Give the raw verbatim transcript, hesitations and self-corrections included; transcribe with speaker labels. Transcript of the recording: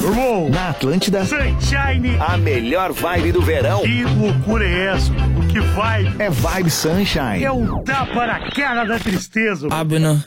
Speaker 1: Irmão,
Speaker 2: Na Atlântida,
Speaker 1: Sunshine.
Speaker 2: a melhor vibe do verão
Speaker 1: Que loucura é essa? O que vai
Speaker 2: é Vibe Sunshine.
Speaker 1: é um tapa na cara da tristeza.
Speaker 3: Abna.